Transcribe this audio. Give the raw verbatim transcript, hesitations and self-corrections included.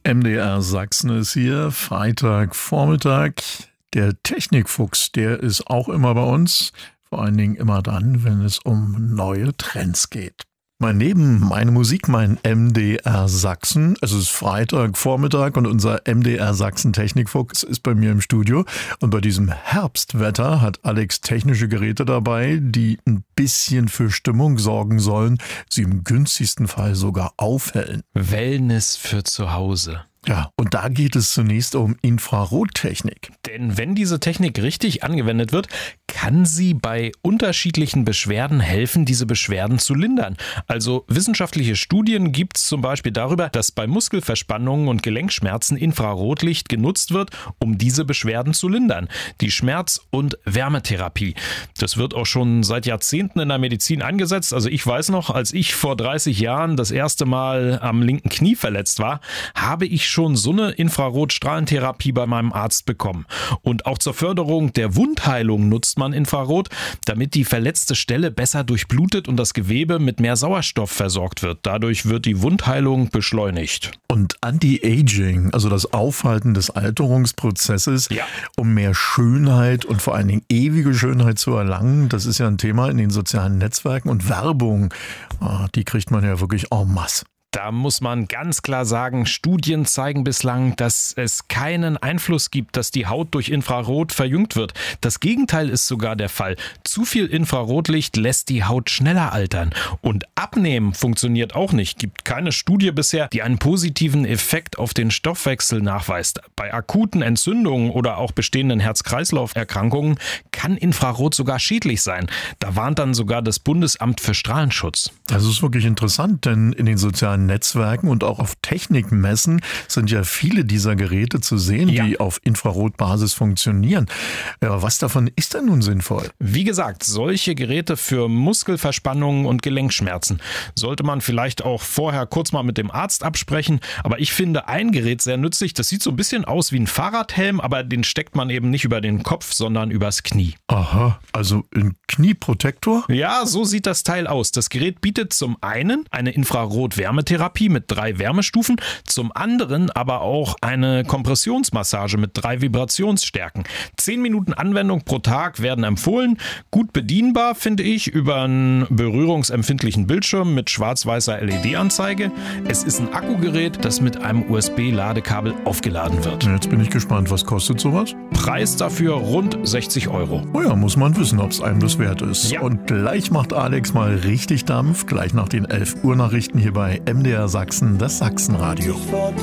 M D R Sachsen ist hier, Freitagvormittag. Der Technikfuchs, der ist auch immer bei uns, vor allen Dingen immer dann, wenn es um neue Trends geht. Mal neben meine Musik, mein M D R Sachsen. Es ist Freitagvormittag und unser M D R Sachsen Technikfuchs ist bei mir im Studio. Und bei diesem Herbstwetter hat Alex technische Geräte dabei, die ein bisschen für Stimmung sorgen sollen, sie im günstigsten Fall sogar aufhellen. Wellness für zu Hause. Ja, und da geht es zunächst um Infrarottechnik. Denn wenn diese Technik richtig angewendet wird, kann sie bei unterschiedlichen Beschwerden helfen, diese Beschwerden zu lindern. Also wissenschaftliche Studien gibt es zum Beispiel darüber, dass bei Muskelverspannungen und Gelenkschmerzen Infrarotlicht genutzt wird, um diese Beschwerden zu lindern. Die Schmerz- und Wärmetherapie. Das wird auch schon seit Jahrzehnten in der Medizin eingesetzt. Also ich weiß noch, als ich vor dreißig Jahren das erste Mal am linken Knie verletzt war, habe ich schon so eine Infrarotstrahlentherapie bei meinem Arzt bekommen. Und auch zur Förderung der Wundheilung nutzt man Infrarot, damit die verletzte Stelle besser durchblutet und das Gewebe mit mehr Sauerstoff versorgt wird. Dadurch wird die Wundheilung beschleunigt. Und Anti-Aging, also das Aufhalten des Alterungsprozesses, ja. um mehr Schönheit und vor allen Dingen ewige Schönheit zu erlangen, das ist ja ein Thema in den sozialen Netzwerken und Werbung, die kriegt man ja wirklich en masse. Da muss man ganz klar sagen, Studien zeigen bislang, dass es keinen Einfluss gibt, dass die Haut durch Infrarot verjüngt wird. Das Gegenteil ist sogar der Fall. Zu viel Infrarotlicht lässt die Haut schneller altern. Und Abnehmen funktioniert auch nicht. Gibt keine Studie bisher, die einen positiven Effekt auf den Stoffwechsel nachweist. Bei akuten Entzündungen oder auch bestehenden Herz-Kreislauf-Erkrankungen kann Infrarot sogar schädlich sein. Da warnt dann sogar das Bundesamt für Strahlenschutz. Das ist wirklich interessant, denn in den sozialen Netzwerken und auch auf Technikmessen sind ja viele dieser Geräte zu sehen, ja. die auf Infrarotbasis funktionieren. Ja, was davon ist denn nun sinnvoll? Wie gesagt, solche Geräte für Muskelverspannungen und Gelenkschmerzen sollte man vielleicht auch vorher kurz mal mit dem Arzt absprechen. Aber ich finde ein Gerät sehr nützlich. Das sieht so ein bisschen aus wie ein Fahrradhelm, aber den steckt man eben nicht über den Kopf, sondern übers Knie. Aha, also ein Knieprotektor? Ja, so sieht das Teil aus. Das Gerät bietet zum einen eine Infrarot-Wärmetherapie mit drei Wärmestufen, zum anderen aber auch eine Kompressionsmassage mit drei Vibrationsstärken. Zehn Minuten Anwendung pro Tag werden empfohlen. Gut bedienbar, finde ich, über einen berührungsempfindlichen Bildschirm mit schwarz-weißer L E D-Anzeige. Es ist ein Akkugerät, das mit einem U S B-Ladekabel aufgeladen wird. Jetzt bin ich gespannt, was kostet sowas? Preis dafür rund sechzig Euro. Oh ja, muss man wissen, ob es einem das wert ist. Ja. Und gleich macht Alex mal richtig Dampf, gleich nach den elf Uhr Nachrichten hier bei M D R Sachsen, das Sachsenradio.